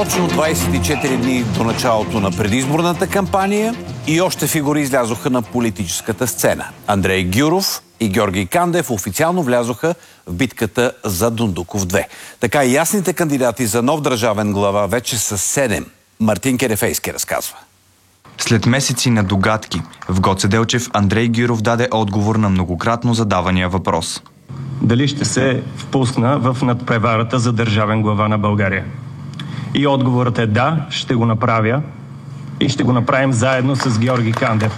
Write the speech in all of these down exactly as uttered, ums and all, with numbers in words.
Точно двадесет и четири дни до началото на предизборната кампания и още фигури излязоха на политическата сцена. Андрей Гюров и Георги Кандев официално влязоха в битката за Дондуков две. Така и ясните кандидати за нов държавен глава вече са седем. Мартин Керефейски разказва. След месеци на догадки, в Гоце Делчев Андрей Гюров даде отговор на многократно задавания въпрос. Дали ще се впусна в надпреварата за държавен глава на България? И отговорът е да, ще го направя и ще го направим заедно с Георги Кандев.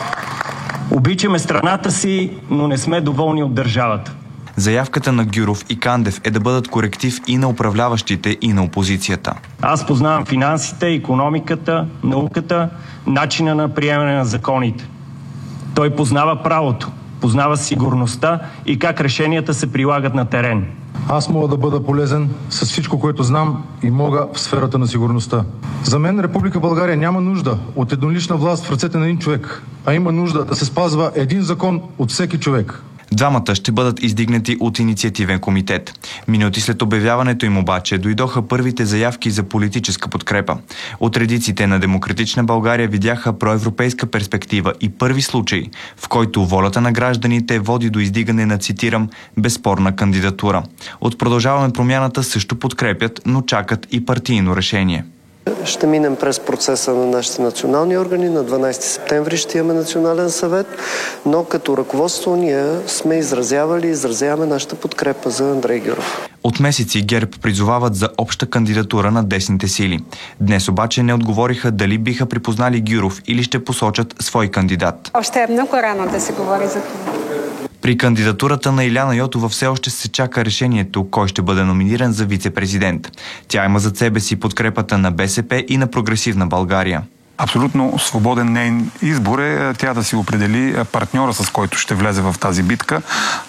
Обичаме страната си, но не сме доволни от държавата. Заявката на Гюров и Кандев е да бъдат коректив и на управляващите, и на опозицията. Аз познавам финансите, икономиката, науката, начина на приемане на законите. Той познава правото, познава сигурността и как решенията се прилагат на терен. Аз мога да бъда полезен с всичко, което знам и мога в сферата на сигурността. За мен Република България няма нужда от еднолична власт в ръцете на един човек, а има нужда да се спазва един закон от всеки човек. Двамата ще бъдат издигнати от инициативен комитет. Минути след обявяването им обаче дойдоха първите заявки за политическа подкрепа. От редиците на Демократична България видяха проевропейска перспектива и първи случай, в който волята на гражданите води до издигане на, цитирам, безспорна кандидатура. От Продължаваме промяната също подкрепят, но чакат и партийно решение. Ще минем през процеса на нашите национални органи. На дванадесети септември ще имаме национален съвет, но като ръководство ние сме изразявали и изразяваме нашата подкрепа за Андрей Гюров. От месеци ГЕРБ призовават за обща кандидатура на десните сили. Днес обаче не отговориха дали биха припознали Гюров или ще посочат свой кандидат. Още е много рано да се говори за това. При кандидатурата на Иляна Йотова все още се чака решението кой ще бъде номиниран за вице-президент. Тя има зад себе си подкрепата на БСП и на Прогресивна България. Абсолютно свободен нейн избор е тя да си определи партньора, с който ще влезе в тази битка,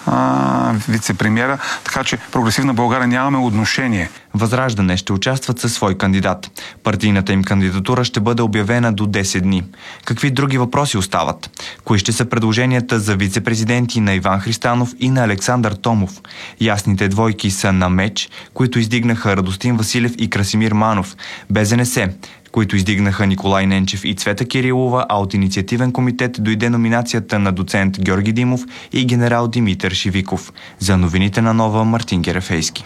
вице-премиера, така че Прогресивна България нямаме отношение. Възраждане ще участват със свой кандидат. Партийната им кандидатура ще бъде обявена до десет дни. Какви други въпроси остават? Кои ще са предложенията за вице-президенти на Иван Христанов и на Александър Томов? Ясните двойки са на меч, които издигнаха Радостин Василев и Красимир Манов. БЗНС, които издигнаха Николай Ненчев и Цвета Кирилова, а от инициативен комитет дойде номинацията на доцент Георги Димов и генерал Димитър Шивиков. За новините на Нова, Мартин Керефейски.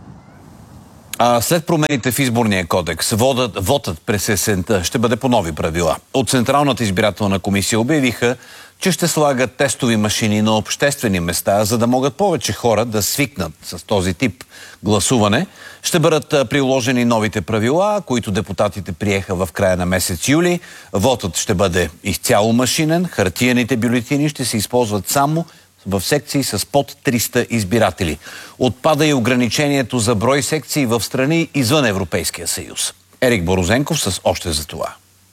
А след промените в изборния кодекс, водът, вотът през есента ще бъде по нови правила. От Централната избирателна комисия обявиха, че ще слагат тестови машини на обществени места, за да могат повече хора да свикнат с този тип гласуване. Ще бъдат приложени новите правила, които депутатите приеха в края на месец юли. Вотът ще бъде изцяло машинен, хартиените бюлетини ще се използват само в секции с под триста избиратели. Отпада и ограничението за брой секции в страни извън Европейския съюз. Ерик Борозенков с още за това.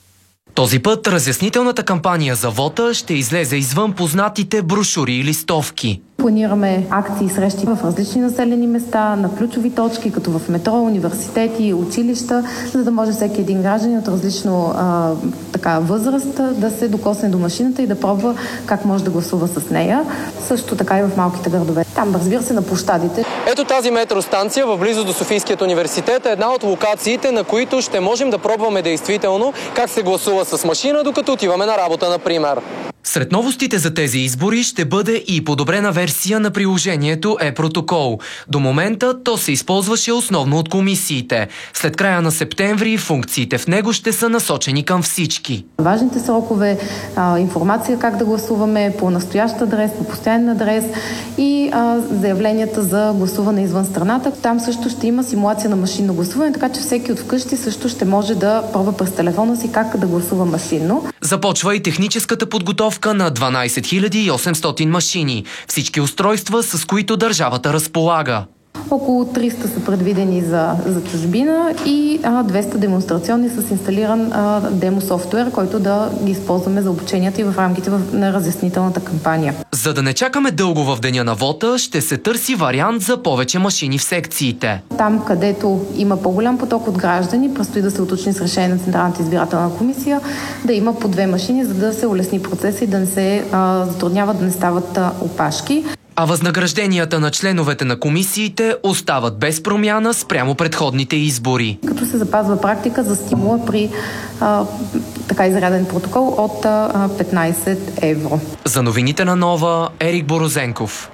Този път разяснителната кампания за вота ще излезе извън познатите брошури и листовки. Планираме акции и срещи в различни населени места, на ключови точки, като в метро, университети, училища, за да може всеки един гражданин от различно а, така, възраст да се докосне до машината и да пробва как може да гласува с нея. Също така и в малките градове. Там, разбира се, на площадите. Ето тази метростанция в близо до Софийският университет е една от локациите, на които ще можем да пробваме действително как се гласува с машина, докато отиваме на работа, например. Сред новостите за тези избори ще бъде и подобрена версия на приложението е-протокол. До момента то се използваше основно от комисиите. След края на септември функциите в него ще са насочени към всички. Важните срокове, информация как да гласуваме по настоящ адрес, по постоянен адрес и а, заявленията за гласуване извън страната. Там също ще има симулация на машинно гласуване, така че всеки от вкъщи също ще може да пробва през телефона си как да гласува машинно. Започва и техническата подготовка на дванадесет хиляди и осемстотин машини. Всички устройства, с които държавата разполага. Около триста са предвидени за, за чужбина и а, двеста демонстрационни с инсталиран а, демо софтуер, който да ги използваме за обученията и в рамките в, на разяснителната кампания. За да не чакаме дълго в деня на вота, ще се търси вариант за повече машини в секциите. Там, където има по-голям поток от граждани, предстои да се уточни с решение на Централната избирателна комисия, да има по две машини, за да се улесни процеса и да не се а, затруднява, да не стават а, опашки. А възнагражденията на членовете на комисиите остават без промяна спрямо предходните избори. Като се запазва практика за стимула при а, така изряден протокол от а, петнайсет евро. За новините на Нова, Ерик Борозенков.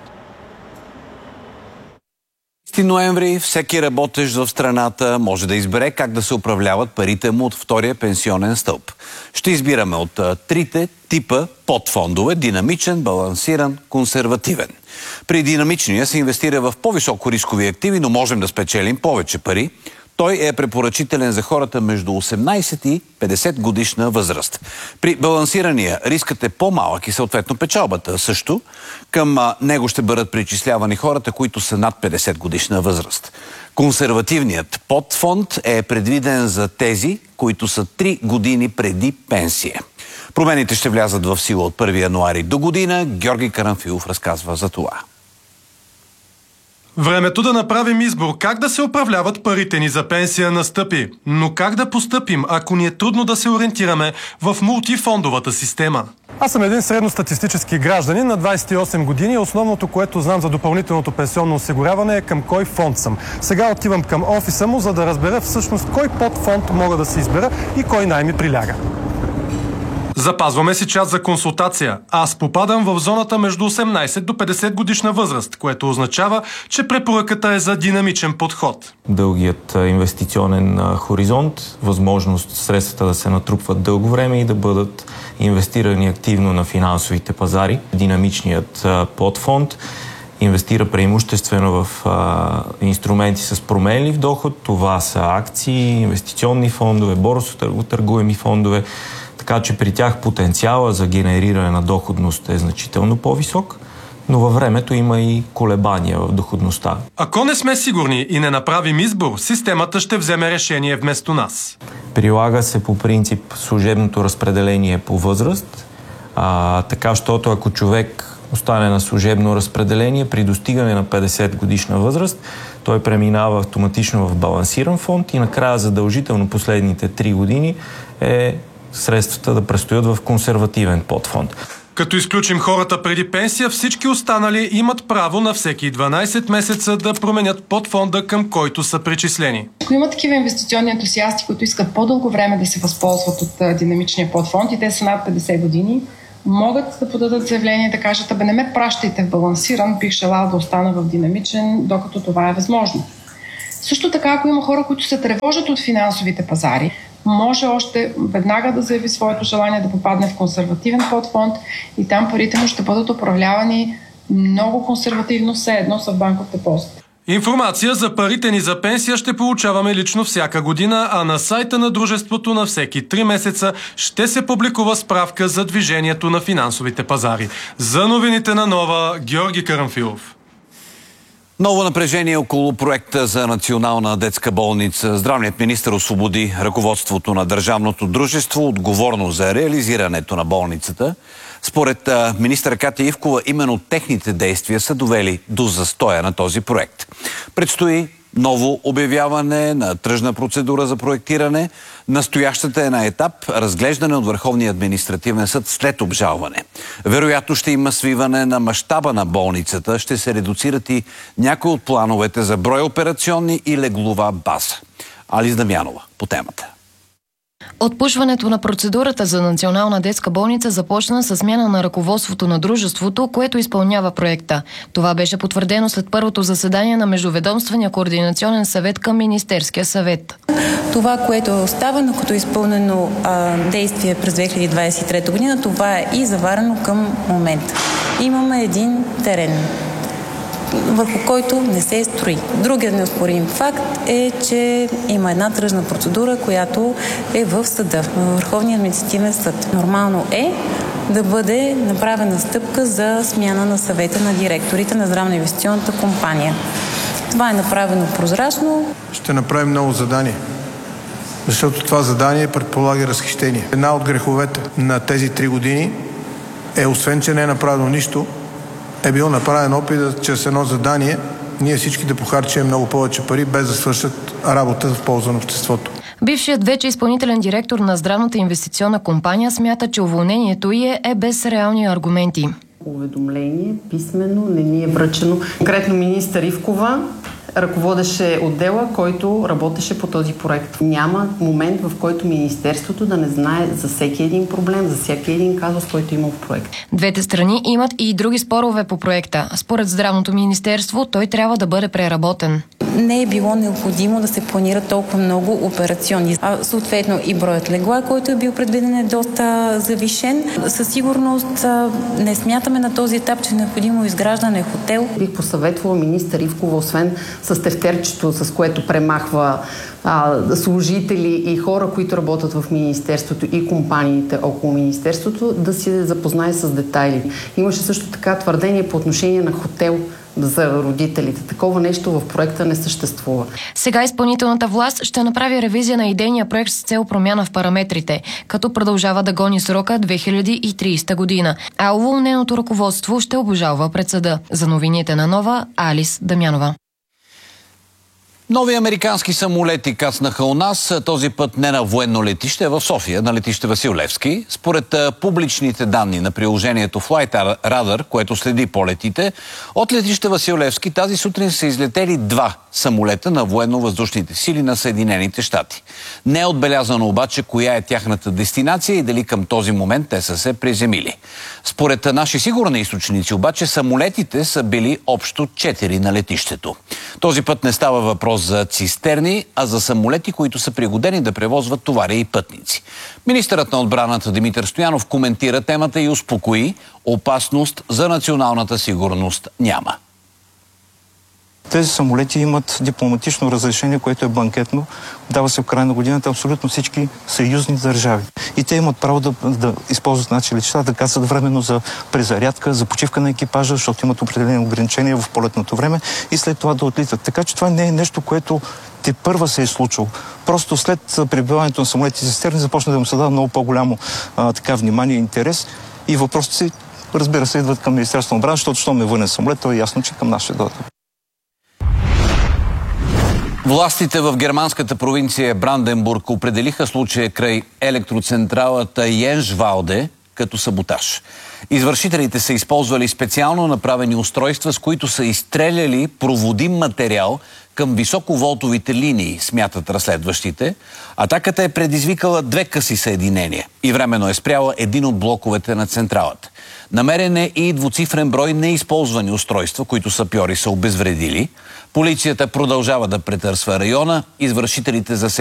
ноември всеки работещ в страната може да избере как да се управляват парите му от втория пенсионен стълб. Ще избираме от трите типа подфондове – динамичен, балансиран, консервативен. При динамичния се инвестира в по-високо рискови активи, но можем да спечелим повече пари. Той е препоръчителен за хората между осемнайсет и петдесет годишна възраст. При балансирания рискът е по-малък и съответно печалбата също. Към него ще бъдат причислявани хората, които са над петдесет годишна възраст. Консервативният подфонд е предвиден за тези, които са три години преди пенсия. Промените ще влязат в сила от първи януари до година. Георги Карамфилов разказва за това. Времето да направим избор как да се управляват парите ни за пенсия настъпи. Но как да постъпим, ако ни е трудно да се ориентираме в мултифондовата система? Аз съм един средностатистически гражданин на двайсет и осем години. Основното, което знам за допълнителното пенсионно осигуряване е към кой фонд съм. Сега отивам към офиса му, за да разбера всъщност кой подфонд мога да се избера и кой най-ми приляга. Запазваме си час за консултация. Аз попадам в зоната между осемнайсет до петдесет годишна възраст, което означава, че препоръката е за динамичен подход. Дългият инвестиционен хоризонт, възможност средствата да се натрупват дълго време и да бъдат инвестирани активно на финансовите пазари. Динамичният подфонд инвестира преимуществено в а, инструменти с променлив доход. Това са акции, инвестиционни фондове, борсово търгуеми фондове. Така че при тях потенциала за генериране на доходност е значително по-висок, но във времето има и колебания в доходността. Ако не сме сигурни и не направим избор, системата ще вземе решение вместо нас. Прилага се по принцип служебното разпределение по възраст, а, така щото ако човек остане на служебно разпределение при достигане на петдесет годишна възраст, той преминава автоматично в балансиран фонд и накрая задължително последните три години е средствата да престоят в консервативен подфонд. Като изключим хората преди пенсия, всички останали имат право на всеки дванайсет месеца да променят подфонда, към който са причислени. Ако има такива инвестиционни ентусиасти, които искат по-дълго време да се възползват от динамичния подфонд и те са над петдесет години, могат да подадат заявление и да кажат: абе, не ме пращайте в балансиран, бих желал да остана в динамичен, докато това е възможно. Също така, ако има хора, които се тревожат от финансовите пазари, може още веднага да заяви своето желание да попадне в консервативен подфонд и там парите му ще бъдат управлявани много консервативно, все едно са в банков депозит. Информация за парите ни за пенсия ще получаваме лично всяка година, а на сайта на дружеството на всеки три месеца ще се публикува справка за движението на финансовите пазари. За новините на Нова, Георги Карамфилов. Ново напрежение около проекта за национална детска болница. Здравният министър освободи ръководството на държавното дружество отговорно за реализирането на болницата. Според министър Катя Ивкова, именно техните действия са довели до застоя на този проект. Предстои ново обявяване на тръжна процедура за проектиране. Настоящата е на етап разглеждане от Върховния административен съд след обжалване. Вероятно ще има свиване на мащаба на болницата. Ще се редуцират и някои от плановете за брой операционни и леглова база. Алис Дамянова по темата. Отпушването на процедурата за национална детска болница започна със смяна на ръководството на дружеството, което изпълнява проекта. Това беше потвърдено след първото заседание на Междуведомствения координационен съвет към Министерския съвет. Това, което е оставено като изпълнено а, действие през две хиляди двадесет и трета година, това е и заварено към момента. Имаме един терен, върху който не се строи. Другият неоспорим факт е, че има една тръжна процедура, която е в съда, в Върховния административен съд. Нормално е да бъде направена стъпка за смяна на съвета на директорите на здравно-инвестиционната компания. Това е направено прозрачно. Ще направим ново задание, защото това задание предполага разхищение. Една от греховете на тези три години е, освен че не е направено нищо, е бил направен опит да, чрез едно задание ние всички да похарчим много повече пари, без да свършат работа в полза на обществото. Бившият вече изпълнителен директор на здравната инвестиционна компания смята, че уволнението й е без реални аргументи. Уведомление, писмено, не ни е връчено. Конкретно министър Ивкова ръководеше отдела, който работеше по този проект. Няма момент, в който Министерството да не знае за всеки един проблем, за всеки един казус, който има в проект. Двете страни имат и други спорове по проекта. Според Здравното министерство, той трябва да бъде преработен. Не е било необходимо да се планира толкова много операционни. А съответно и броят легла, който е бил предвиден, е доста завишен. Със сигурност не смятаме на този етап, че е необходимо изграждане хотел. Бих посъветвала министър Ивкова, освен с тефтерчето, с което премахва а, служители и хора, които работят в Министерството и компаниите около Министерството, да се запознае с детайли. Имаше също така твърдение по отношение на хотел за родителите. Такова нещо в проекта не съществува. Сега изпълнителната власт ще направи ревизия на идейния проект с цел промяна в параметрите, като продължава да гони срока две хиляди и тридесета година. А уволненото ръководство ще обжалва пред съда. За новините на Нова, Алис Дамянова. Нови американски самолети кацнаха у нас, този път не на военно летище, а в София, на летище Васил Левски. Според публичните данни на приложението Flight Radar, което следи полетите, от летище Васил Левски тази сутрин са излетели два самолета на военно-въздушните сили на Съединените щати. Не е отбелязано обаче коя е тяхната дестинация и дали към този момент те са се приземили. Според наши сигурни източници обаче самолетите са били общо четири на летището. Този път не става въпрос за цистерни, а за самолети, които са пригодени да превозват товари и пътници. Министърът на отбраната Димитър Стоянов коментира темата и успокои: опасност за националната сигурност няма. Тези самолети имат дипломатично разрешение, което е бланкетно. Дава се в края на годината абсолютно всички съюзни държави. И те имат право да, да използват наши летища, да кацат временно за презарядка, за почивка на екипажа, защото имат определени ограничения в полетното време и след това да отлитат. Така че това не е нещо, което те първа се е случило. Просто след прибиването на самолетите цистерни започна да му се дава много по-голямо а, така внимание и интерес. И въпросите си, разбира се, идват към Министерството на отбрана, защото щом е вънен самолет, то е ясно, че към нас ще дойдат. Властите в германската провинция Бранденбург определиха случая край електроцентралата Йеншвалде като саботаж. Извършителите са използвали специално направени устройства, с които са изстреляли проводим материал към високоволтовите линии, смятат разследващите. Атаката е предизвикала две къси съединения и временно е спряла един от блоковете на централата. Намерен е и двуцифрен брой неизползвани устройства, които сапьори са обезвредили. Полицията продължава да претърсва района. Извършителите за